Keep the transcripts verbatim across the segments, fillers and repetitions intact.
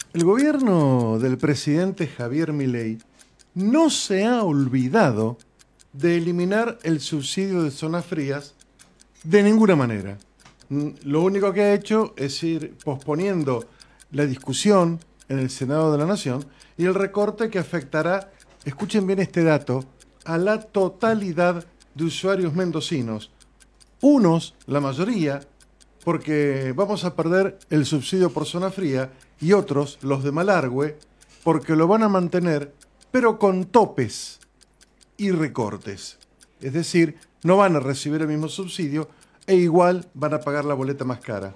El gobierno del presidente Javier Milei no se ha olvidado de eliminar el subsidio de zonas frías de ninguna manera. Lo único que ha hecho es ir posponiendo la discusión en el Senado de la Nación y el recorte que afectará, escuchen bien este dato, a la totalidad de usuarios mendocinos. Unos, la mayoría, porque vamos a perder el subsidio por zona fría, y otros, los de Malargüe, porque lo van a mantener, pero con topes y recortes. Es decir, no van a recibir el mismo subsidio e igual van a pagar la boleta más cara.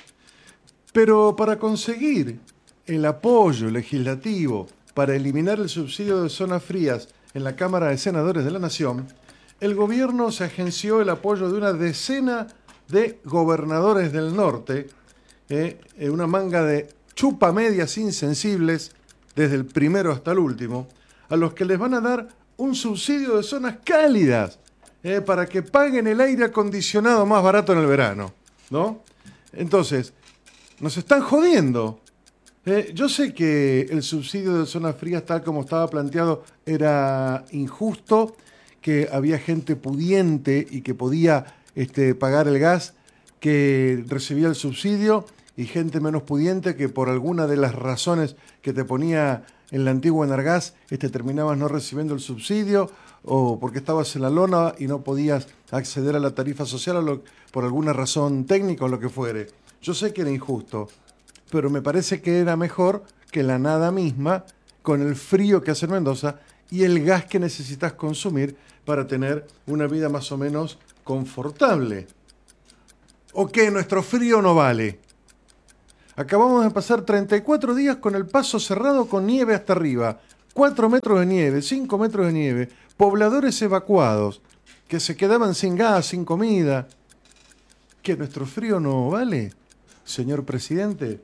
Pero para conseguir el apoyo legislativo para eliminar el subsidio de zonas frías en la Cámara de Senadores de la Nación, el gobierno se agenció el apoyo de una decena de gobernadores del norte, eh, una manga de chupamedias insensibles, desde el primero hasta el último, a los que les van a dar un subsidio de zonas cálidas, eh, para que paguen el aire acondicionado más barato en el verano, ¿no? Entonces, nos están jodiendo. Eh, yo sé que el subsidio de zonas frías, tal como estaba planteado, era injusto, que había gente pudiente y que podía este, pagar el gas, que recibía el subsidio, y gente menos pudiente que por alguna de las razones que te ponía en la antigua Enargás, este, terminabas no recibiendo el subsidio, o porque estabas en la lona y no podías acceder a la tarifa social o lo, por alguna razón técnica o lo que fuere. Yo sé que era injusto, pero me parece que era mejor que la nada misma, con el frío que hace en Mendoza y el gas que necesitas consumir para tener una vida más o menos confortable. ¿O qué? ¿Nuestro frío no vale? Acabamos de pasar treinta y cuatro días con el paso cerrado con nieve hasta arriba. cuatro metros de nieve, cinco metros de nieve. Pobladores evacuados que se quedaban sin gas, sin comida. ¿Que nuestro frío no vale, señor presidente?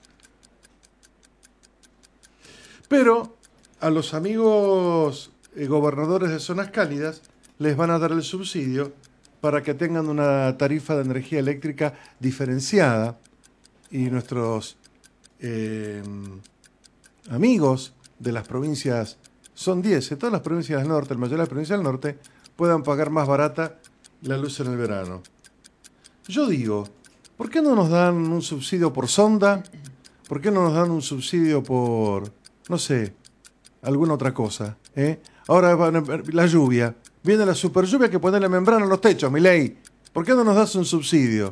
Pero a los amigos eh, gobernadores de zonas cálidas les van a dar el subsidio para que tengan una tarifa de energía eléctrica diferenciada. Y nuestros eh, amigos de las provincias, son diez, de todas las provincias del norte, la mayoría de las provincias del norte, puedan pagar más barata la luz en el verano. Yo digo, ¿por qué no nos dan un subsidio por sonda? ¿Por qué no nos dan un subsidio por, no sé, alguna otra cosa? ¿eh? Ahora la lluvia, viene la super lluvia que pone la membrana en los techos, Milei. ¿Por qué no nos das un subsidio?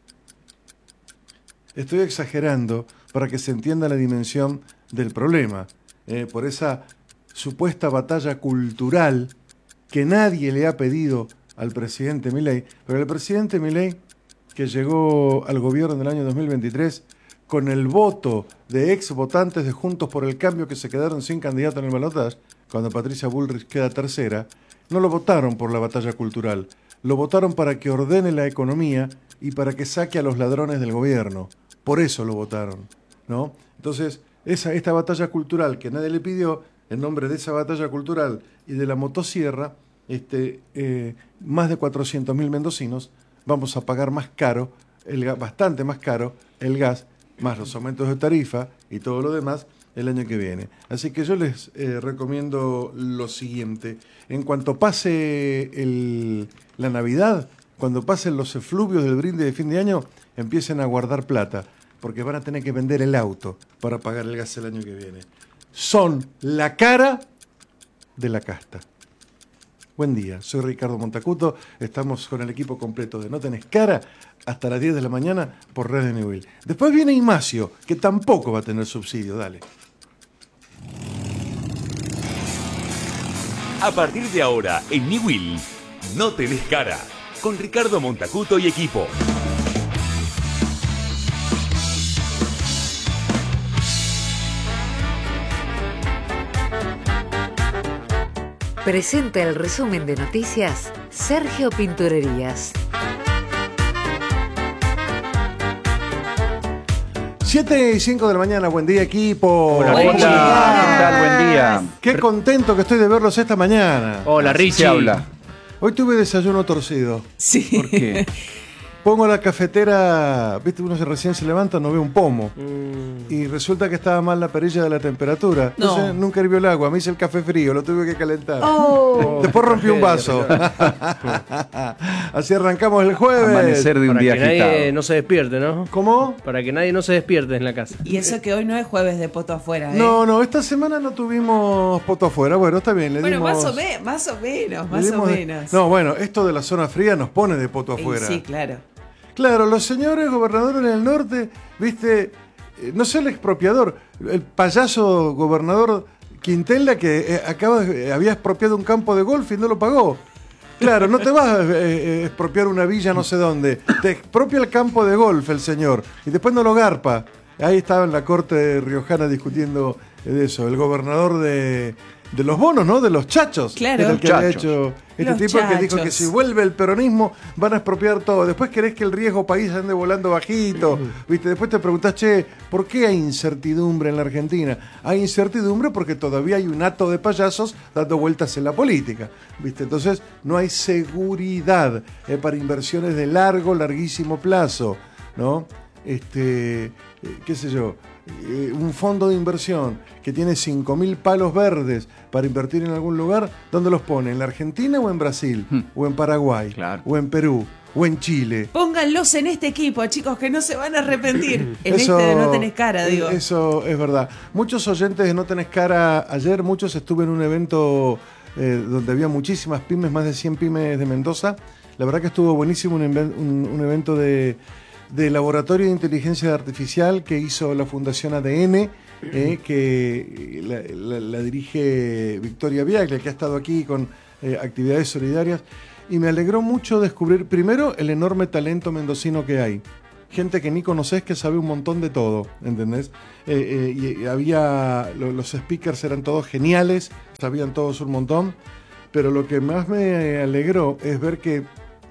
Estoy exagerando para que se entienda la dimensión del problema, eh, por esa supuesta batalla cultural que nadie le ha pedido al presidente Milei, pero el presidente Milei, que llegó al gobierno en el año dos mil veintitrés con el voto de ex votantes de Juntos por el Cambio que se quedaron sin candidato en el balotaje, cuando Patricia Bullrich queda tercera, no lo votaron por la batalla cultural, lo votaron para que ordene la economía y para que saque a los ladrones del gobierno. Por eso lo votaron, ¿no? Entonces, esa, esta batalla cultural que nadie le pidió, en nombre de esa batalla cultural y de la motosierra, este, eh, más de cuatrocientos mil mendocinos vamos a pagar más caro, el gas, bastante más caro, el gas, más los aumentos de tarifa y todo lo demás el año que viene. Así que yo les eh, recomiendo lo siguiente. En cuanto pase el, la Navidad, cuando pasen los efluvios del brinde de fin de año, empiecen a guardar plata, porque van a tener que vender el auto para pagar el gas el año que viene. Son la cara de la casta. Buen día, soy Ricardo Montacuto, estamos con el equipo completo de No Tenés Cara hasta las diez de la mañana por Red de Newell. Después viene Imacio, que tampoco va a tener subsidio, dale. A partir de ahora, en Newell, No Tenés Cara, con Ricardo Montacuto y equipo. Presenta el resumen de noticias Sergio Pinturerías. siete y cinco de la mañana, buen día equipo. Hola, Buen Richie. día. ¿Qué tal? Buen día. Qué contento que estoy de verlos esta mañana. Hola, Así Richie. habla. Hoy tuve desayuno torcido. Sí. ¿Por qué? Pongo la cafetera, viste, uno se recién se levanta, no ve un pomo. Mm. Y resulta que estaba mal la perilla de la temperatura. Entonces No. nunca hirvió el agua, me hice el café frío, lo tuve que calentar. Oh. Después rompí un vaso. Así arrancamos el jueves. Amanecer de un Para día que nadie agitado. no se despierte, ¿no? ¿Cómo? Para que nadie no se despierte en la casa. Y eso que hoy no es jueves de poto afuera, ¿eh? No, no, esta semana no tuvimos poto afuera. Bueno, está bien, le Bueno, dimos... más o, me- más o menos, le más o dimos de- menos. No, bueno, esto de la zona fría nos pone de poto Y afuera. sí, claro. Claro, los señores gobernadores del norte, viste, eh, no sé el expropiador, el payaso gobernador Quintela que eh, acaba, eh, había expropiado un campo de golf y no lo pagó. Claro, no te vas a eh, eh, expropiar una villa no sé dónde, te expropia el campo de golf el señor y después no lo garpa. Ahí estaba en la corte riojana discutiendo de eso, el gobernador de, de los bonos, ¿no? De los chachos. Claro. Era el que había Chachos. hecho este Los tipo que dijo que chachos. si vuelve el peronismo van a expropiar todo. Después querés que el riesgo país ande volando bajito. ¿Viste? Después te preguntás, che, ¿por qué hay incertidumbre en la Argentina? Hay incertidumbre porque todavía hay un hato de payasos dando vueltas en la política. ¿Viste? Entonces no hay seguridad eh, para inversiones de largo, larguísimo plazo, ¿no? Este, eh, qué sé yo, eh, un fondo de inversión que tiene cinco mil palos verdes para invertir en algún lugar, ¿dónde los pone? ¿En la Argentina o en Brasil? Hmm. ¿O en Paraguay? Claro. ¿O en Perú? ¿O en Chile? Pónganlos en este equipo, chicos, que no se van a arrepentir. En este de No Tenés Cara, digo. Eso es verdad. Muchos oyentes de No Tenés Cara, ayer muchos estuve en un evento eh, donde había muchísimas pymes, más de cien pymes de Mendoza. La verdad que estuvo buenísimo, un, inven- un- un evento de, de laboratorio de inteligencia artificial que hizo la Fundación A D N, eh, que la, la- la dirige Victoria Biaglia, que ha estado aquí con eh, actividades solidarias. Y me alegró mucho descubrir, primero, el enorme talento mendocino que hay. Gente que ni conoces que sabe un montón de todo, ¿entendés? Eh, eh, y había, lo- los speakers eran todos geniales, sabían todos un montón, pero lo que más me alegró es ver que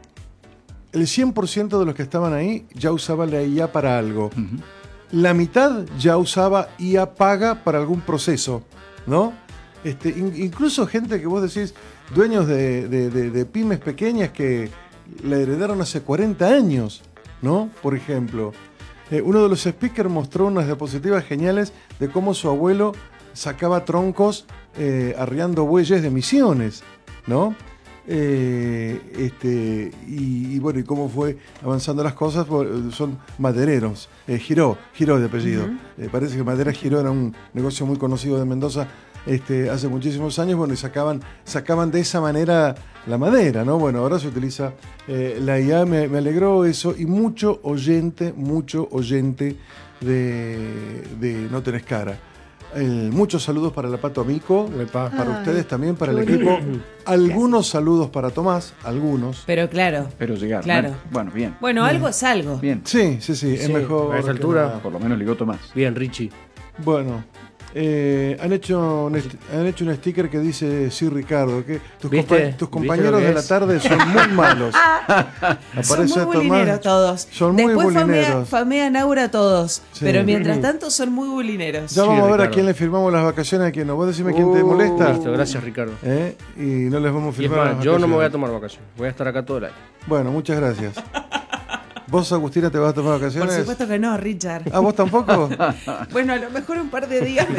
el cien por ciento de los que estaban ahí ya usaba la I A para algo. Ujú. La mitad ya usaba I A paga para algún proceso, ¿no? Este, in- incluso gente que vos decís, dueños de, de- de- de pymes pequeñas que la heredaron hace cuarenta años, ¿no? Por ejemplo, Eh, uno de los speakers mostró unas diapositivas geniales de cómo su abuelo sacaba troncos eh, arriando bueyes de Misiones, ¿no? Eh, este, y, y bueno, y cómo fue avanzando las cosas, por- son madereros, eh, Giró, Giró de apellido. Eh, parece que Madera Giró era un negocio muy conocido de Mendoza este, hace muchísimos años, bueno, y sacaban, sacaban de esa manera la madera, ¿no? Bueno, ahora se utiliza eh, la I A, me, me alegró eso, y mucho oyente, mucho oyente de, de No Tenés Cara. Eh, muchos saludos para la Pato Amico, Epa. para Ay, ustedes también, para el qué equipo. bonito. Algunos saludos para Tomás, algunos. Pero claro. Pero llegar. Claro. Bueno, bueno, bien. Bueno, algo es algo. Bien. Sí, sí, sí, es Sí, mejor. a esa que altura. nada. Por lo menos ligó Tomás. Bien, Richie. Bueno, eh, han, hecho un esti- han hecho un sticker que dice sí, Ricardo, que tus, ¿Viste? compa- tus ¿Viste compañeros lo que de la es? tarde son muy malos. Son muy Tomás. bulineros todos. Son muy Después famea, bulineros. famean Aura todos. Sí. Pero mientras tanto son muy bulineros. Ya vamos a ver a Ricardo. quién le firmamos las vacaciones, a quién no. Vos decime quién te Uh, molesta. Listo, gracias, Ricardo. ¿eh? Y no les vamos a Y es firmar más, las yo no me voy a vacaciones. tomar vacaciones. Voy a estar acá todo el año. Bueno, muchas gracias. ¿Vos, Agustina, te vas a tomar Por vacaciones? supuesto que no, Richard. ¿Ah, vos tampoco? Bueno, a lo mejor un par de días.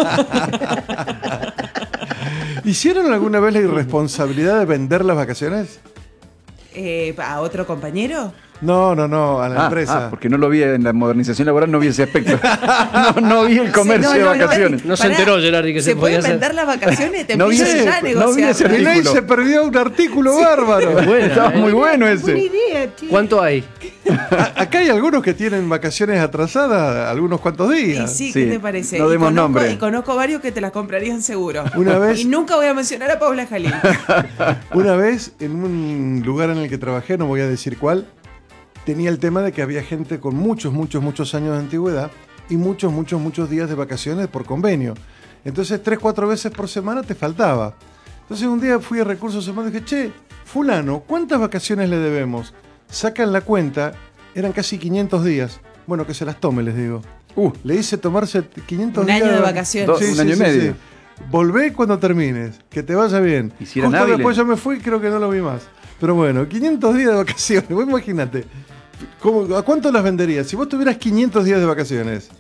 ¿Hicieron alguna vez la irresponsabilidad de vender las vacaciones? Eh, ¿A otro compañero? No, no, no, a la Ah, empresa. ah, porque no lo vi en la modernización laboral, no vi ese aspecto. no, no vi el comercio Sí, no, no, de no, vacaciones. No se enteró, Gerardi, que se pueden podía hacer. vender las vacaciones? Te No vi empiezo ese- ya a no vi negociar. ese Milei artículo. se perdió un artículo bárbaro. Buena, Estaba ¿eh? muy bueno ese. Buena idea, che. ¿Cuánto hay? A- Acá hay algunos que tienen vacaciones atrasadas algunos cuantos Y días. sí, Sí, ¿qué te parece? no Y demos conozco- nombre. Y conozco varios que te las comprarían seguro. Una vez- Y nunca voy a mencionar a Paula Jalil. Una vez, en un lugar en el que trabajé, no voy a decir cuál, tenía el tema de que había gente con muchos, muchos, muchos años de antigüedad y muchos, muchos, muchos días de vacaciones por convenio. Entonces, tres, cuatro veces por semana te faltaba. Entonces, un día fui a Recursos Humanos y dije, che, fulano, ¿cuántas vacaciones le debemos? Sacan la cuenta, eran casi quinientos días. Bueno, que se las tome, les digo. Uh, Le hice tomarse quinientos Un días año de vac- vacaciones. Dos- un año y medio. Volvé cuando termines, que te vaya bien. ¿Y si eran Justo hábiles? después yo me fui y creo que no lo vi más. Pero bueno, quinientos días de vacaciones, vos imagínate. ¿Cómo, ¿A cuánto las venderías? Si vos tuvieras quinientos días de vacaciones.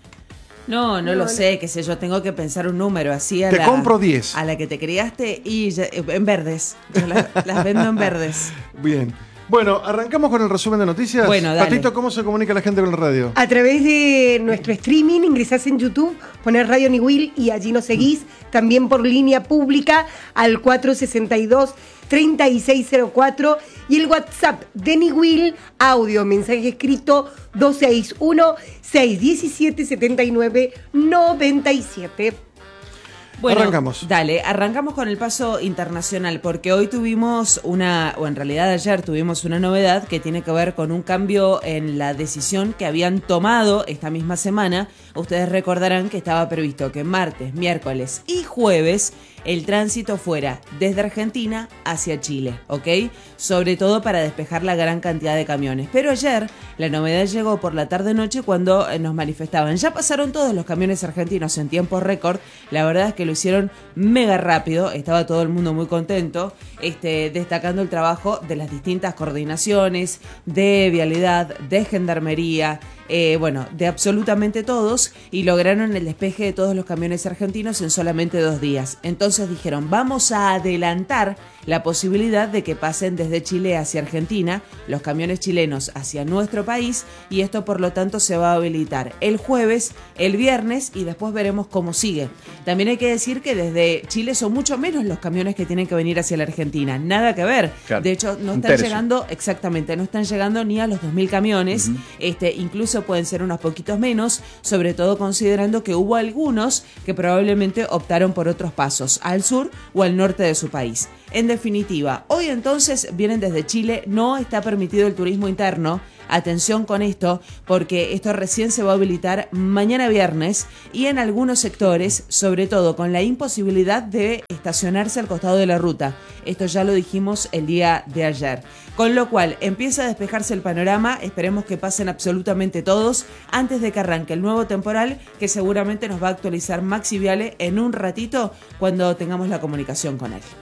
No, no, no lo sé, qué sé yo, tengo que pensar un número así a Te la, compro diez. A la que te criaste y ya- en verdes. Yo las, las vendo en verdes. Bien. Bueno, arrancamos con el resumen de noticias. Bueno, dale. Patito, ¿cómo se comunica la gente con la radio? A través de nuestro streaming, ingresás en YouTube, ponés Radio Niwil y allí nos seguís. También por línea pública al cuatro sesenta y dos, treinta y seis cero cuatro y el WhatsApp de Niwil, audio, mensaje escrito dos seis uno, seis uno siete, siete nueve nueve siete. Bueno, Arrancamos. Dale, arrancamos con el paso internacional, porque hoy tuvimos una, o en realidad ayer tuvimos una novedad que tiene que ver con un cambio en la decisión que habían tomado esta misma semana. Ustedes recordarán que estaba previsto que martes, miércoles y jueves el tránsito fuera desde Argentina hacia Chile, ¿ok? Sobre todo para despejar la gran cantidad de camiones. Pero ayer la novedad llegó por la tarde-noche cuando eh, nos manifestaban. Ya pasaron todos los camiones argentinos en tiempo récord. La verdad es que lo hicieron mega rápido. Estaba todo el mundo muy contento, este, destacando el trabajo de las distintas coordinaciones, de vialidad, de gendarmería, eh, bueno, de absolutamente todos, y lograron el despeje de todos los camiones argentinos en solamente dos días. Entonces dijeron, vamos a adelantar la posibilidad de que pasen desde Chile hacia Argentina, los camiones chilenos hacia nuestro país, y esto por lo tanto se va a habilitar el jueves, el viernes, y después veremos cómo sigue. También hay que decir que desde Chile son mucho menos los camiones que tienen que venir hacia la Argentina, nada que ver. Claro. De hecho, no Un están tercio. llegando, exactamente, no están llegando ni a los dos mil camiones, uh-huh. este, incluso pueden ser unos poquitos menos, sobre todo considerando que hubo algunos que probablemente optaron por otros pasos, al sur o al norte de su país. En definitiva, hoy entonces vienen desde Chile, no está permitido el turismo interno. Atención con esto, porque esto recién se va a habilitar mañana viernes y en algunos sectores, sobre todo con la imposibilidad de estacionarse al costado de la ruta. Esto ya lo dijimos el día de ayer. Con lo cual empieza a despejarse el panorama, esperemos que pasen absolutamente todos antes de que arranque el nuevo temporal, que seguramente nos va a actualizar Maxi Viale en un ratito cuando tengamos la comunicación con él.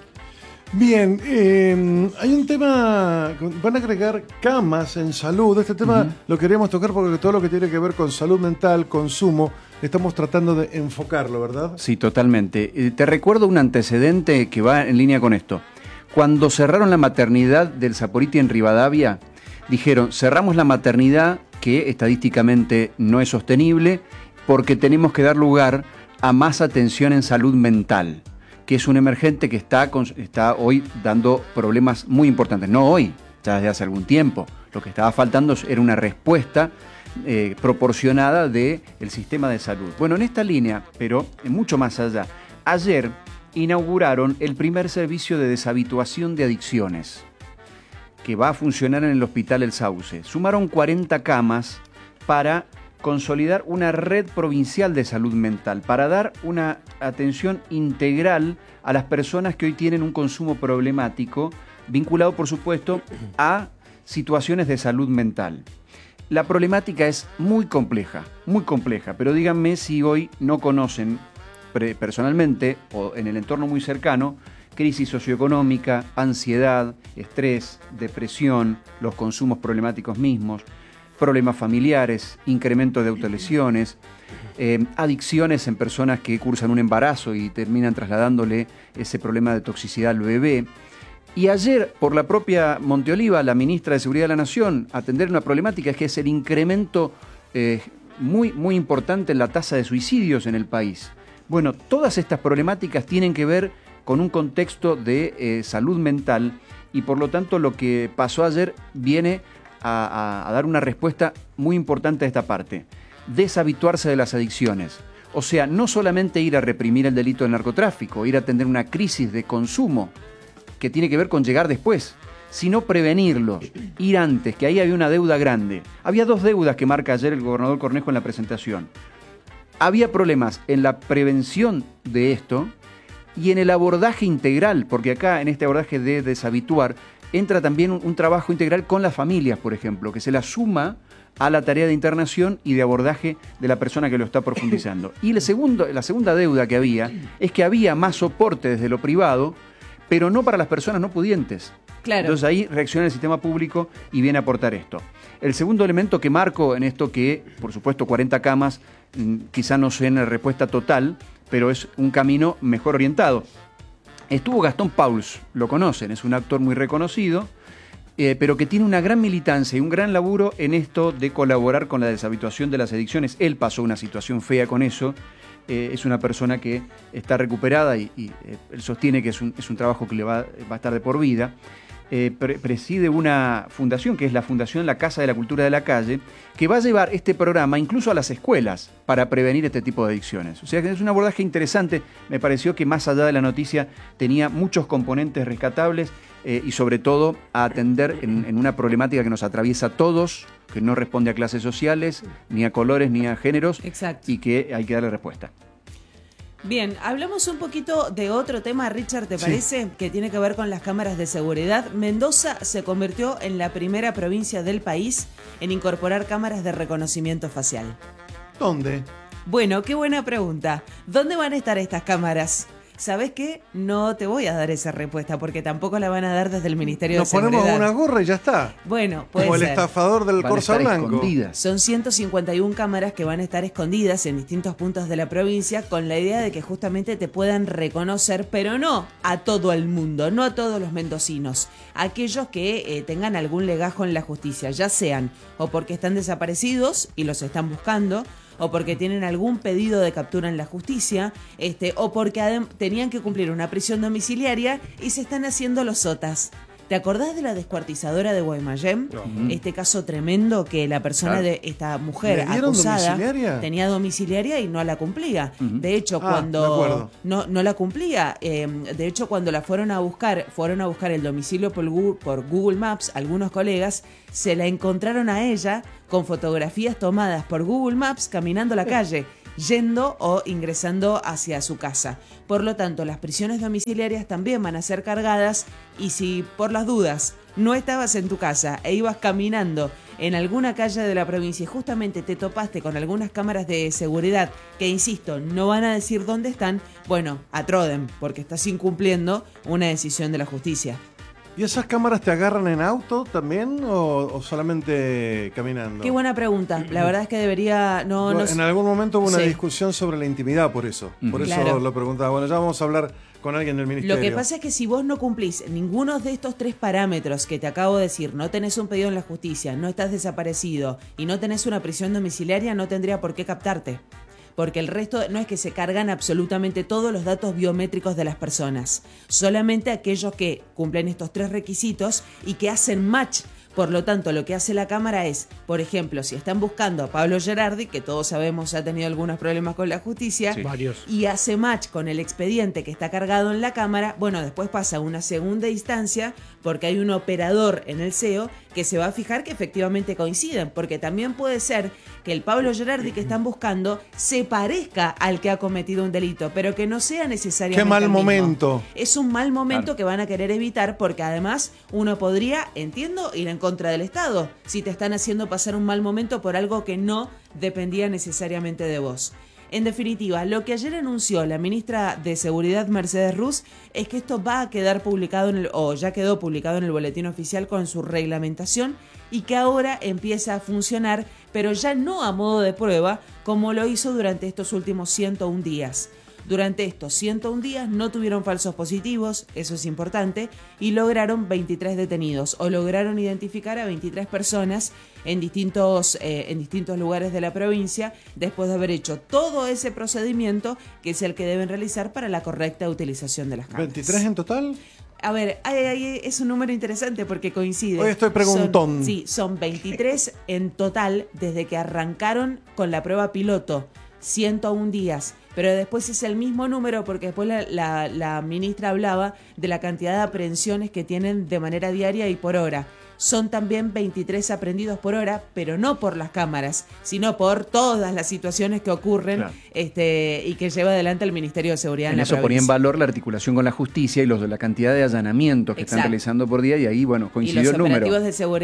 Bien, eh, hay un tema, van a agregar camas en salud. Este tema uh-huh. lo queríamos tocar porque todo lo que tiene que ver con salud mental, consumo, estamos tratando de enfocarlo, ¿verdad? Sí, totalmente. Eh, te recuerdo un antecedente que va en línea con esto. Cuando cerraron la maternidad del Saporiti en Rivadavia, dijeron, cerramos la maternidad que estadísticamente no es sostenible porque tenemos que dar lugar a más atención en salud mental, que es un emergente que está, con, está hoy dando problemas muy importantes. No hoy, ya desde hace algún tiempo. Lo que estaba faltando era una respuesta eh, proporcionada del sistema de salud. Bueno, en esta línea, pero mucho más allá, ayer inauguraron el primer servicio de deshabituación de adicciones, que va a funcionar en el Hospital El Sauce. Sumaron cuarenta camas para consolidar una red provincial de salud mental, para dar una atención integral a las personas que hoy tienen un consumo problemático, vinculado, por supuesto, a situaciones de salud mental. La problemática es muy compleja, muy compleja, pero díganme si hoy no conocen personalmente o en el entorno muy cercano crisis socioeconómica, ansiedad, estrés, depresión, los consumos problemáticos mismos, problemas familiares, incremento de autolesiones, eh, adicciones en personas que cursan un embarazo y terminan trasladándole ese problema de toxicidad al bebé. Y ayer, por la propia Monteoliva, la ministra de Seguridad de la Nación, atender una problemática que es el incremento eh, muy, muy importante en la tasa de suicidios en el país. Bueno, todas estas problemáticas tienen que ver con un contexto de eh, salud mental y por lo tanto lo que pasó ayer viene A, a, a dar una respuesta muy importante a esta parte. Deshabituarse de las adicciones. O sea, no solamente ir a reprimir el delito del narcotráfico, ir a atender una crisis de consumo que tiene que ver con llegar después, sino prevenirlo, ir antes, que ahí había una deuda grande. Había dos deudas que marca ayer el gobernador Cornejo en la presentación. Había problemas en la prevención de esto y en el abordaje integral, porque acá en este abordaje de deshabituar entra también un, un trabajo integral con las familias, por ejemplo, que se la suma a la tarea de internación y de abordaje de la persona que lo está profundizando. Y el segundo, la segunda deuda que había es que había más soporte desde lo privado, pero no para las personas no pudientes. Claro. Entonces ahí reacciona el sistema público y viene a aportar esto. El segundo elemento que marco en esto que, por supuesto, cuarenta camas mm, quizá no sea una respuesta total, pero es un camino mejor orientado. Estuvo Gastón Pauls, lo conocen, es un actor muy reconocido, eh, pero que tiene una gran militancia y un gran laburo en esto de colaborar con la deshabituación de las adicciones. Él pasó una situación fea con eso. Eh, es una persona que está recuperada y, y eh, él sostiene que es un, es un trabajo que le va, va a estar de por vida. Eh, pre preside una fundación que es la Fundación La Casa de la Cultura de la Calle, que va a llevar este programa incluso a las escuelas para prevenir este tipo de adicciones. O sea que es un abordaje interesante. Me pareció que más allá de la noticia tenía muchos componentes rescatables eh, y sobre todo a atender en, en una problemática que nos atraviesa a todos, que no responde a clases sociales, ni a colores, ni a géneros. Exacto. Y que hay que darle respuesta. Bien, hablamos un poquito de otro tema, Richard, ¿te parece? Sí. Que tiene que ver con las cámaras de seguridad. Mendoza se convirtió en la primera provincia del país en incorporar cámaras de reconocimiento facial. ¿Dónde? Bueno, qué buena pregunta. ¿Dónde van a estar estas cámaras? ¿Sabes qué? No te voy a dar esa respuesta porque tampoco la van a dar desde el Ministerio Nos de Seguridad. Nos ponemos una gorra y ya está. Bueno, puede Como ser. el estafador del Corsa Blanco. Escondidas. Son ciento cincuenta y una cámaras que van a estar escondidas en distintos puntos de la provincia con la idea de que justamente te puedan reconocer, pero no a todo el mundo, no a todos los mendocinos. Aquellos que eh, tengan algún legajo en la justicia, ya sean o porque están desaparecidos y los están buscando, o porque tienen algún pedido de captura en la justicia, este, o porque tenían que cumplir una prisión domiciliaria y se están haciendo los sotas. ¿Te acordás de la descuartizadora de Guaymallén? No. Este caso tremendo que la persona claro. de esta mujer acusada domiciliaria? tenía domiciliaria y no la cumplía. Uh-huh. De hecho, ah, cuando no, no la cumplía, eh, de hecho, cuando la fueron a buscar, fueron a buscar el domicilio por Google, por Google Maps, algunos colegas, se la encontraron a ella con fotografías tomadas por Google Maps caminando la calle, yendo o ingresando hacia su casa. Por lo tanto, las prisiones domiciliarias también van a ser cargadas y si por las dudas no estabas en tu casa e ibas caminando en alguna calle de la provincia y justamente te topaste con algunas cámaras de seguridad que, insisto, no van a decir dónde están, bueno, atroden, porque estás incumpliendo una decisión de la justicia. ¿Y esas cámaras te agarran en auto también o, o solamente caminando? Qué buena pregunta. La verdad es que debería... No, no... En algún momento hubo una sí. discusión sobre la intimidad por eso. Por eso claro. lo preguntaba. Bueno, ya vamos a hablar con alguien del ministerio. Lo que pasa es que si vos no cumplís ninguno de estos tres parámetros que te acabo de decir, no tenés un pedido en la justicia, no estás desaparecido y no tenés una prisión domiciliaria, no tendría por qué captarte. Porque el resto no es que se cargan absolutamente todos los datos biométricos de las personas, solamente aquellos que cumplen estos tres requisitos y que hacen match. Por lo tanto, lo que hace la cámara es, por ejemplo, si están buscando a Pablo Gerardi, que todos sabemos ha tenido algunos problemas con la justicia, sí. Varios. Y hace match con el expediente que está cargado en la cámara, bueno, después pasa a una segunda instancia porque hay un operador en el C E O que se va a fijar que efectivamente coinciden, porque también puede ser que el Pablo Gerardi que están buscando se parezca al que ha cometido un delito, pero que no sea necesariamente ¡Qué mal el mismo. momento! Es un mal momento claro. que van a querer evitar porque además uno podría, entiendo, ir en contra del Estado si te están haciendo pasar un mal momento por algo que no dependía necesariamente de vos. En definitiva, lo que ayer anunció la ministra de Seguridad Mercedes Ruz es que esto va a quedar publicado en el, o ya quedó publicado en el boletín oficial con su reglamentación y que ahora empieza a funcionar, pero ya no a modo de prueba como lo hizo durante estos últimos ciento un días. Durante estos ciento un días no tuvieron falsos positivos, eso es importante, y lograron veintitrés detenidos, o lograron identificar a veintitrés personas en distintos, eh, en distintos lugares de la provincia, después de haber hecho todo ese procedimiento que es el que deben realizar para la correcta utilización de las cámaras. ¿veintitrés en total? A ver, ay, ay, es un número interesante porque coincide. Hoy estoy preguntón. Son, sí, son veintitrés en total desde que arrancaron con la prueba piloto, ciento un días. Pero después es el mismo número porque después la, la, la ministra hablaba de la cantidad de aprehensiones que tienen de manera diaria y por hora. Son también veintitrés aprehendidos por hora, pero no por las cámaras, sino por todas las situaciones que ocurren claro. este, y que lleva adelante el Ministerio de Seguridad en, en la eso provincia. Ponía en valor la articulación con la justicia y los de la cantidad de allanamientos que Exacto. están realizando por día y ahí, bueno, coincidió el número. Y los operativos de seguridad.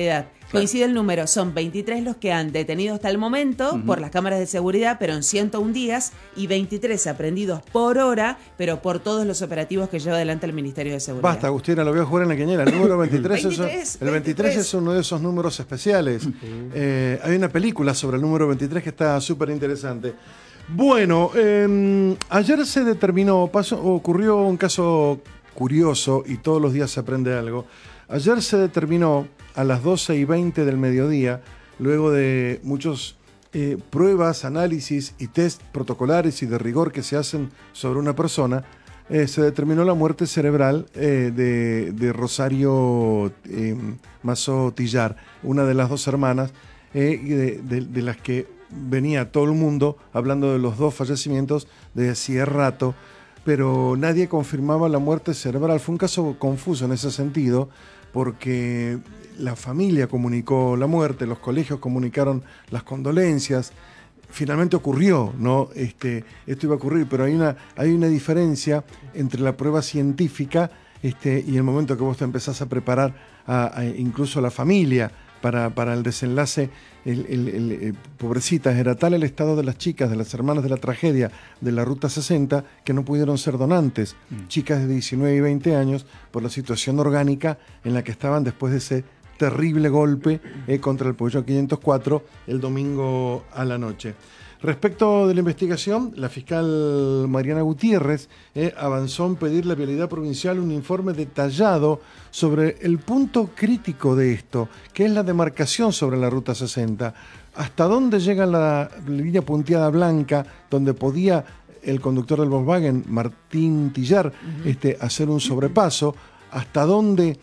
Coincide el número, son veintitrés los que han detenido hasta el momento uh-huh. por las cámaras de seguridad, pero en ciento un días, y veintitrés aprendidos por hora, pero por todos los operativos que lleva adelante el Ministerio de Seguridad. Basta, Agustina, lo voy a jugar en la quiniela. El número veintitrés, veintitrés, es, el veintitrés es uno de esos números especiales. Uh-huh. Eh, hay una película sobre el número veintitrés que está súper interesante. Bueno, eh, ayer se determinó, pasó, ocurrió un caso curioso y todos los días se aprende algo. Ayer se determinó a las doce y veinte del mediodía, luego de muchos eh, pruebas, análisis y test protocolares y de rigor que se hacen sobre una persona, eh, se determinó la muerte cerebral eh, de, de Rosario eh, Massó Tillar, una de las dos hermanas, eh, de, de, de las que venía todo el mundo hablando de los dos fallecimientos desde hacía rato, pero nadie confirmaba la muerte cerebral. Fue un caso confuso en ese sentido, porque la familia comunicó la muerte, los colegios comunicaron las condolencias. Finalmente ocurrió, ¿no? Este, esto iba a ocurrir, pero hay una, hay una diferencia entre la prueba científica este, y el momento que vos te empezás a preparar a, a incluso a la familia para, para el desenlace. El, el, el, el, pobrecitas, era tal el estado de las chicas, de las hermanas de la tragedia de la Ruta sesenta, que no pudieron ser donantes. Mm. Chicas de diecinueve y veinte años, por la situación orgánica en la que estaban después de ese terrible golpe eh, contra el Peugeot quinientos cuatro el domingo a la noche. Respecto de la investigación, la fiscal Mariana Gutiérrez eh, avanzó en pedirle a Vialidad Provincial un informe detallado sobre el punto crítico de esto, que es la demarcación sobre la Ruta sesenta. ¿Hasta dónde llega la línea punteada blanca donde podía el conductor del Volkswagen, Martín Tillar, uh-huh. este, hacer un sobrepaso? ¿Hasta dónde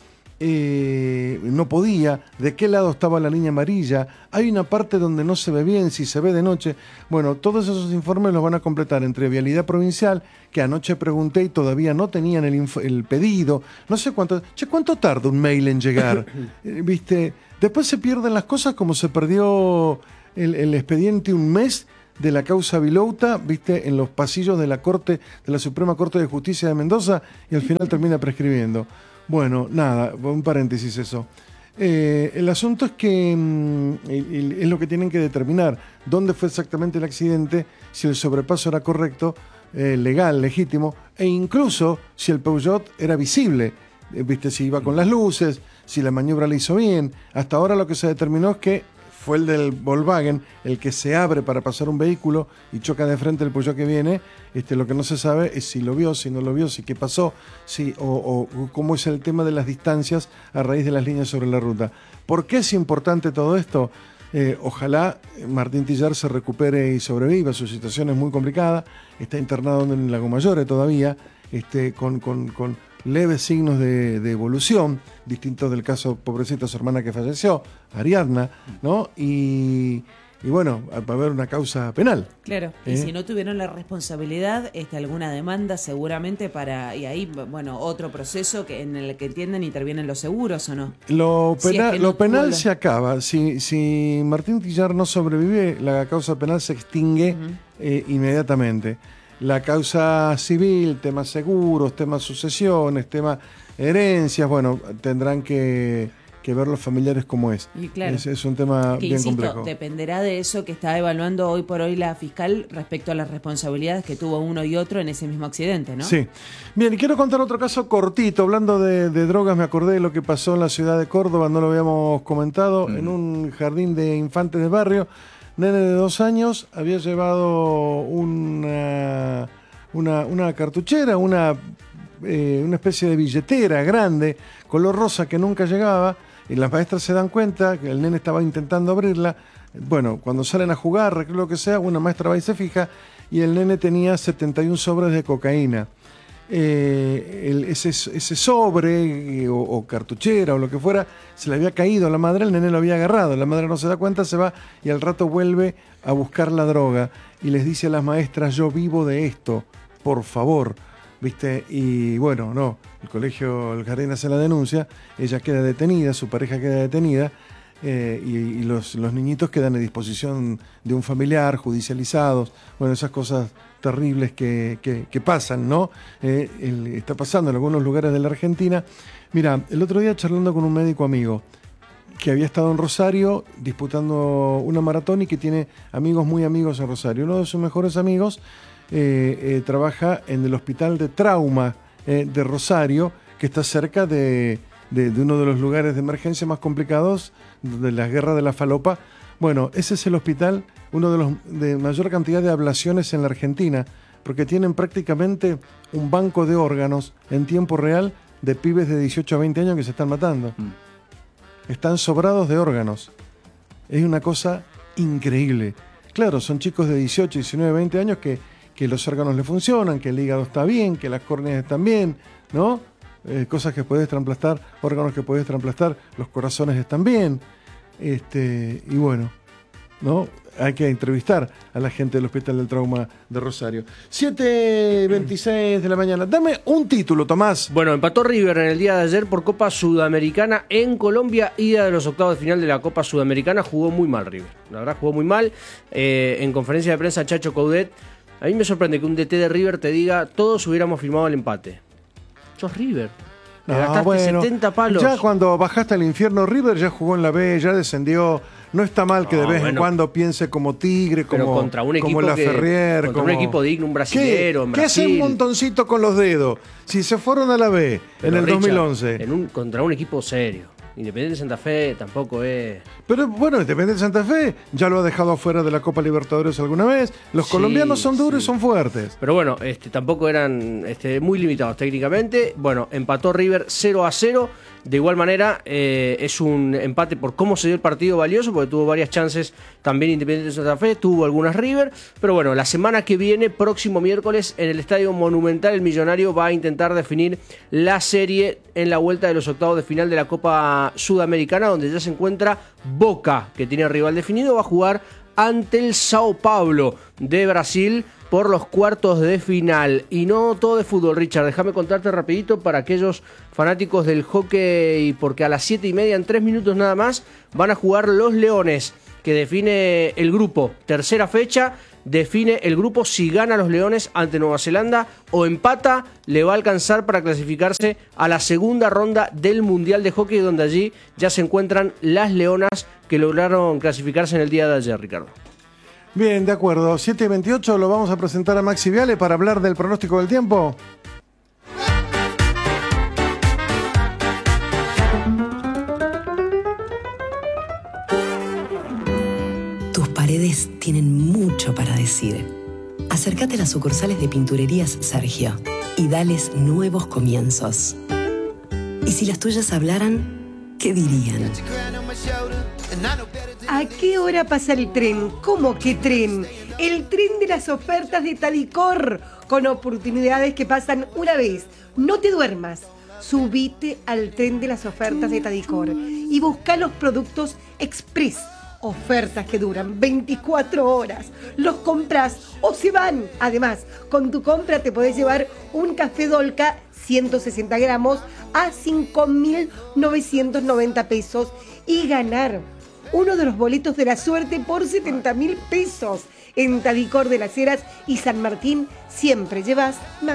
Eh, no podía? ¿De qué lado estaba la línea amarilla? Hay una parte donde no se ve bien, si se ve de noche. Bueno, todos esos informes los van a completar entre Vialidad Provincial, que anoche pregunté y todavía no tenían el, inf- el pedido. No sé cuánto... Che, ¿cuánto tarda un mail en llegar? eh, ¿Viste? Después se pierden las cosas, como se perdió el, el expediente un mes de la causa Vilouta, ¿viste? En los pasillos de la Corte, de la Suprema Corte de Justicia de Mendoza, y al final termina prescribiendo. Bueno, nada, un paréntesis eso. Eh, el asunto es que mm, es lo que tienen que determinar, dónde fue exactamente el accidente, si el sobrepaso era correcto, eh, legal, legítimo, e incluso si el Peugeot era visible, eh, viste, si iba con las luces, si la maniobra la hizo bien. Hasta ahora lo que se determinó es que fue el del Volkswagen el que se abre para pasar un vehículo y choca de frente el Peugeot que viene. Este, lo que no se sabe es si lo vio, si no lo vio, si qué pasó, si, o, o cómo es el tema de las distancias a raíz de las líneas sobre la ruta. ¿Por qué es importante todo esto? Eh, ojalá Martín Tillar se recupere y sobreviva. Su situación es muy complicada. Está internado en Lago Mayore todavía, este, con... con, con leves signos de, de evolución, distintos del caso, pobrecita, su hermana que falleció, Ariadna, ¿no? Y, y bueno, va a haber una causa penal. Claro, ¿Eh? Y si no tuvieron la responsabilidad, este, alguna demanda seguramente para, y ahí, bueno, otro proceso que en el que entienden intervienen los seguros, ¿o no? Lo, Si pena, es que no lo penal tuvo- se acaba. Si, si Martín Tillar no sobrevive, la causa penal se extingue Ujú. eh, inmediatamente. La causa civil, temas seguros, temas sucesiones, temas herencias, bueno, tendrán que, que ver los familiares cómo es. Y claro. Es, es un tema Que bien insisto, complejo. dependerá de eso que está evaluando hoy por hoy la fiscal respecto a las responsabilidades que tuvo uno y otro en ese mismo accidente, ¿no? Sí. Bien, y quiero contar otro caso cortito. Hablando de, de drogas, me acordé de lo que pasó en la ciudad de Córdoba, no lo habíamos comentado, mm. en un jardín de infantes del barrio. Nene de dos años había llevado una, una, una cartuchera, una, eh, una especie de billetera grande, color rosa, que nunca llegaba, y las maestras se dan cuenta que el nene estaba intentando abrirla. Bueno, cuando salen a jugar, recreo, lo que sea, una maestra va y se fija, y el nene tenía setenta y un sobres de cocaína. Eh, el, ese, ese sobre eh, o, o cartuchera o lo que fuera se le había caído a la madre, el nene lo había agarrado, la madre no se da cuenta, se va y al rato vuelve a buscar la droga y les dice a las maestras: yo vivo de esto, por favor, ¿viste? Y bueno, no, el colegio, el jardín hace la denuncia, ella queda detenida, su pareja queda detenida. Eh, y, y los, los niñitos quedan a disposición de un familiar, judicializados, bueno, esas cosas terribles que, que, que pasan, ¿no? Eh, el, está pasando en algunos lugares de la Argentina. Mira, el otro día charlando con un médico amigo, que había estado en Rosario disputando una maratón y que tiene amigos muy amigos en Rosario. Uno de sus mejores amigos eh, eh, trabaja en el Hospital de Trauma eh, de Rosario, que está cerca de, de, de uno de los lugares de emergencia más complicados de la guerra de la falopa. Bueno, ese es el hospital, uno de los de mayor cantidad de ablaciones en la Argentina, porque tienen prácticamente un banco de órganos en tiempo real de pibes de dieciocho a veinte años que se están matando. Mm. Están sobrados de órganos. Es una cosa increíble. Claro, son chicos de dieciocho, diecinueve, veinte años que, que los órganos le funcionan, que el hígado está bien, que las córneas están bien, ¿no? Eh, cosas que puedes trasplantar, órganos que puedes trasplantar, los corazones están bien. Este, y bueno, ¿no? Hay que entrevistar a la gente del Hospital del Trauma de Rosario. siete veintiséis de la mañana. Dame un título, Tomás. Bueno, empató River en el día de ayer por Copa Sudamericana en Colombia, ida de los octavos de final de la Copa Sudamericana. Jugó muy mal River, la verdad jugó muy mal. Eh, en conferencia de prensa, Chacho Coudet, a mí me sorprende que un D T de River te diga todos hubiéramos firmado el empate. Sos River. No, gastaste bueno, setenta palos. Ya cuando bajaste al infierno, River ya jugó en la B, ya descendió. No está mal que no, de vez bueno, en cuando piense como Tigre, como, contra un equipo como la que, Ferrier. Contra como... un equipo digno, un brasilero. ¿Qué, ¿Qué hace un montoncito con los dedos? Si se fueron a la B Pero en el Richard, dos mil once. En un, contra un equipo serio. Independiente de Santa Fe tampoco es... Pero bueno, Independiente de Santa Fe ya lo ha dejado afuera de la Copa Libertadores alguna vez. Los sí, colombianos son duros sí. y son fuertes. Pero bueno, este, tampoco eran este, muy limitados técnicamente. Bueno, empató River cero a cero. De igual manera, eh, es un empate por cómo se dio el partido valioso, porque tuvo varias chances también Independiente de Santa Fe, tuvo algunas River. Pero bueno, la semana que viene, próximo miércoles, en el Estadio Monumental, el Millonario va a intentar definir la serie en la vuelta de los octavos de final de la Copa Sudamericana, donde ya se encuentra Boca, que tiene rival definido, va a jugar ante el Sao Paulo de Brasil por los cuartos de final. Y no todo de fútbol, Richard, déjame contarte rapidito para aquellos fanáticos del hockey, porque a las siete y media, en tres minutos nada más, van a jugar los Leones, que define el grupo, tercera fecha, define el grupo. Si gana los Leones ante Nueva Zelanda o empata, le va a alcanzar para clasificarse a la segunda ronda del Mundial de Hockey, donde allí ya se encuentran las Leonas que lograron clasificarse en el día de ayer, Ricardo. Bien, de acuerdo. siete y veintiocho lo vamos a presentar a Maxi Viale para hablar del pronóstico del tiempo. Tus paredes tienen mucho para decir. Acércate a las sucursales de Pinturerías Sergio y dales nuevos comienzos. Y si las tuyas hablaran, ¿qué dirían? ¿A qué hora pasa el tren? ¿Cómo qué tren? El tren de las ofertas de Tadicor, con oportunidades que pasan una vez. No te duermas. Subite al tren de las ofertas de Tadicor y busca los productos express. Ofertas que duran veinticuatro horas. Los compras o se van. Además, con tu compra te podés llevar un café Dolca ciento sesenta gramos a cinco mil novecientos noventa pesos y ganar uno de los boletos de la suerte por setenta mil pesos. En Tadicor de las Heras y San Martín siempre llevas más.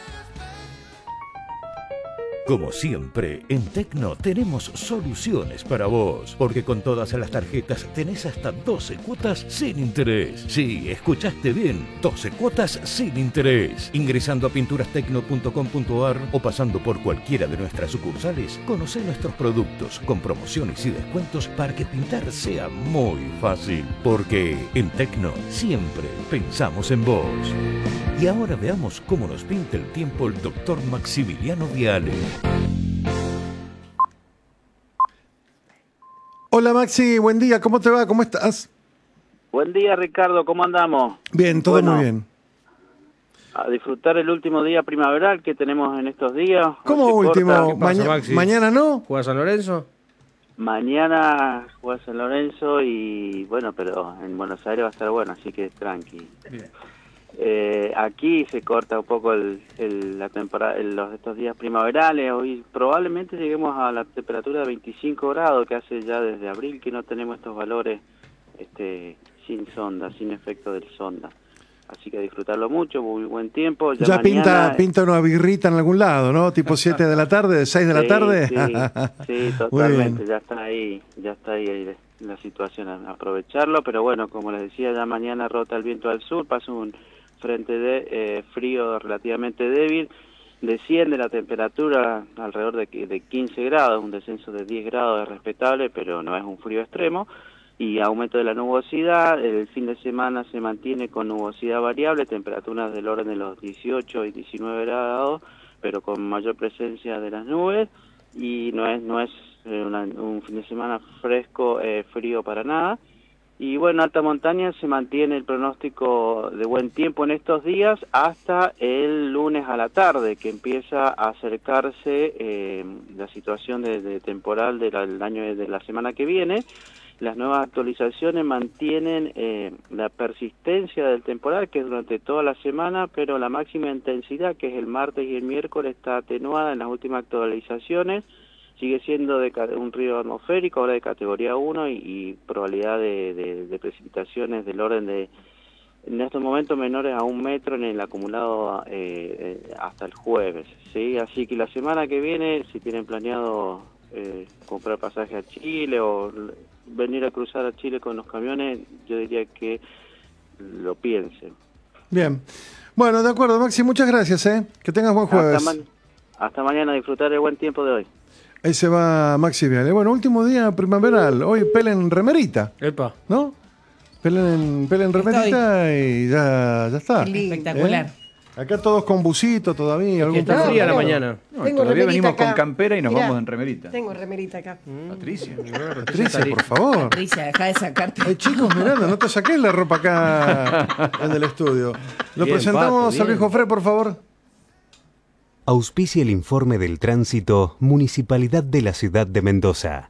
Como siempre, en Tecno tenemos soluciones para vos, porque con todas las tarjetas tenés hasta doce cuotas sin interés. Sí, escuchaste bien, doce cuotas sin interés. Ingresando a pinturas tecno punto com punto ar o pasando por cualquiera de nuestras sucursales, conocé nuestros productos con promociones y descuentos para que pintar sea muy fácil. Porque en Tecno siempre pensamos en vos. Y ahora veamos cómo nos pinta el tiempo el doctor Maximiliano Viale. Hola Maxi, buen día, ¿cómo te va? ¿Cómo estás? Buen día Ricardo, ¿cómo andamos? Bien, todo bueno, muy bien. A disfrutar el último día primaveral que tenemos en estos días. ¿Cómo último? Maña Maxi? ¿Mañana no? ¿Juega San Lorenzo? Mañana juega San Lorenzo y bueno, pero en Buenos Aires va a estar bueno, así que tranqui. Bien. Eh, aquí se corta un poco el, el, la temporada, el, los estos días primaverales. Hoy probablemente lleguemos a la temperatura de veinticinco grados, que hace ya desde abril que no tenemos estos valores este, sin sonda, sin efecto del sonda. así que a disfrutarlo mucho, muy buen tiempo. Ya, ya pinta, mañana, pinta una birrita en algún lado, ¿no? Tipo siete de la tarde, seis de la sí, tarde. Sí, sí, totalmente, ya está ahí, ya está ahí la situación, a aprovecharlo, pero bueno, como les decía, ya mañana rota el viento al sur, pasa un frente de eh, frío relativamente débil, desciende la temperatura alrededor de, de quince grados, un descenso de diez grados es respetable, pero no es un frío extremo, y aumento de la nubosidad. El fin de semana se mantiene con nubosidad variable, temperaturas del orden de los dieciocho y diecinueve grados, pero con mayor presencia de las nubes, y no es no es eh, una, un fin de semana fresco, eh, frío para nada. Y bueno, alta montaña se mantiene el pronóstico de buen tiempo en estos días hasta el lunes a la tarde, que empieza a acercarse eh, la situación de, de temporal del año de, de la semana que viene. Las nuevas actualizaciones mantienen eh, la persistencia del temporal, que es durante toda la semana, pero la máxima intensidad, que es el martes y el miércoles, está atenuada en las últimas actualizaciones. Sigue siendo de un río atmosférico, ahora de categoría uno, y, y probabilidad de, de, de precipitaciones del orden de, en estos momentos, menores a un metro en el acumulado eh, eh, hasta el jueves, ¿sí? Así que la semana que viene, si tienen planeado eh, comprar pasaje a Chile o venir a cruzar a Chile con los camiones, yo diría que lo piensen. Bien. Bueno, de acuerdo, Maxi, muchas gracias, ¿eh? Que tengas buen jueves. Hasta, ma hasta mañana, disfrutar el buen tiempo de hoy. Ahí se va Maxi Viale. Bueno, último día primaveral. Hoy pelen remerita. Epa. ¿No? Pelen, pelen remerita y ya, ya está. Espectacular. ¿Eh? Acá todos con busito todavía. Algún Está tipo- fría la mañana. No, Tengo todavía remerita venimos acá. con campera y nos Mirá, vamos en remerita. Tengo remerita acá. Patricia. Patricia, por favor. Patricia, deja de sacarte. Ay, chicos, Miranda, no te saques la ropa acá en el estudio. Lo Bien, presentamos Pato, al bien. viejo Fred, por favor. Auspicia el informe del tránsito Municipalidad de la Ciudad de Mendoza.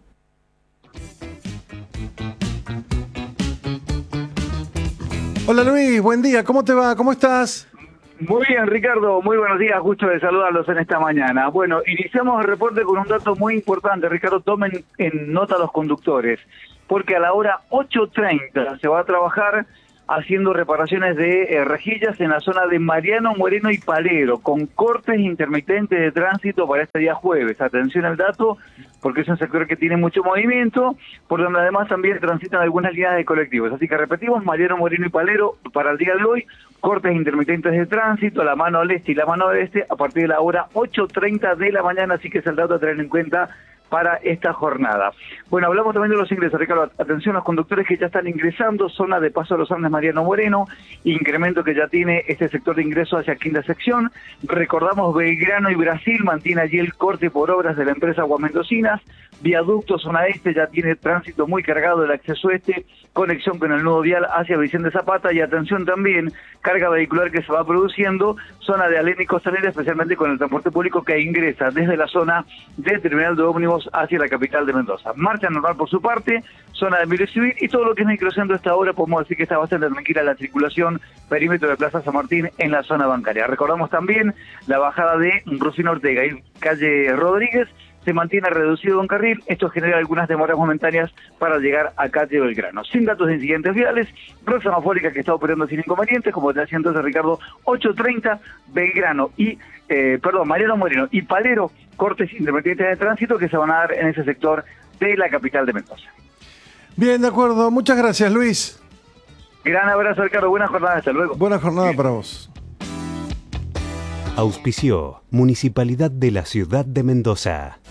Hola Luis, buen día. ¿Cómo te va? ¿Cómo estás? Muy bien, Ricardo, muy buenos días, gusto de saludarlos en esta mañana. Bueno, iniciamos el reporte con un dato muy importante, Ricardo, tomen en nota los conductores, porque a la hora ocho treinta se va a trabajar haciendo reparaciones de eh, rejillas en la zona de Mariano Moreno y Palero, con cortes intermitentes de tránsito para este día jueves. Atención al dato, porque es un sector que tiene mucho movimiento, por donde además también transitan algunas líneas de colectivos. Así que repetimos, Mariano Moreno y Palero, para el día de hoy, cortes intermitentes de tránsito, la mano al este y la mano oeste, a partir de la hora ocho treinta de la mañana, así que es el dato a tener en cuenta para esta jornada. Bueno, hablamos también de los ingresos, Ricardo. Atención a los conductores que ya están ingresando, zona de Paso de los Andes Mariano Moreno, incremento que ya tiene este sector de ingreso hacia quinta sección. Recordamos, Belgrano y Brasil mantiene allí el corte por obras de la empresa Aguamendocinas. Viaducto zona este ya tiene tránsito muy cargado del acceso este, conexión con el nudo vial hacia Vicente Zapata, y atención también, carga vehicular que se va produciendo, zona de Alén y Costanera, especialmente con el transporte público que ingresa desde la zona del terminal de ómnibus hacia la capital de Mendoza. Marcha normal por su parte, zona de Emilio Civil, y todo lo que es microcentro a esta hora, podemos decir que está bastante tranquila la circulación, perímetro de Plaza San Martín en la zona bancaria. Recordamos también la bajada de Rufino Ortega y calle Rodríguez, se mantiene reducido un carril, esto genera algunas demoras momentáneas para llegar a calle Belgrano. Sin datos de incidentes viales, red semafórica que está operando sin inconvenientes, como te decía entonces Ricardo, ocho treinta, Belgrano y, eh, perdón, Mariano Moreno y Palero, cortes intermitentes de tránsito que se van a dar en ese sector de la capital de Mendoza. Bien, de acuerdo. Muchas gracias, Luis. Gran abrazo, Ricardo. Buena jornada. Hasta luego. Buena jornada para vos. Auspició Municipalidad de la Ciudad de Mendoza.